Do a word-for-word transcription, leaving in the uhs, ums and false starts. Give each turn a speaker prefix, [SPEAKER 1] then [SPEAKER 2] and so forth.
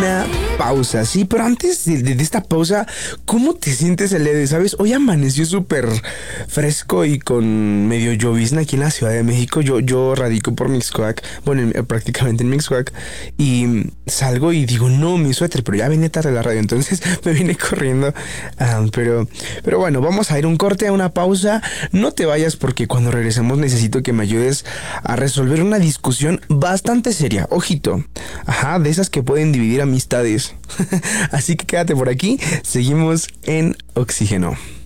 [SPEAKER 1] una pausa, sí, pero antes de, de, de esta pausa, ¿cómo te sientes el día de hoy? ¿Sabes? Hoy amaneció súper fresco y con medio llovizna aquí en la Ciudad de México. Yo, yo radico por Mixcoac, bueno, en, prácticamente en Mixcoac, y salgo y digo, no, mi suéter, pero ya vine tarde a la radio, entonces me vine corriendo. Um, pero, pero bueno, vamos a ir un corte, a una pausa. No te vayas porque cuando regresemos necesito que me ayudes a resolver una discusión bastante seria. Ojito, ajá, de esas que pueden dividir amistades. Así que quédate por aquí, seguimos en Oxígeno.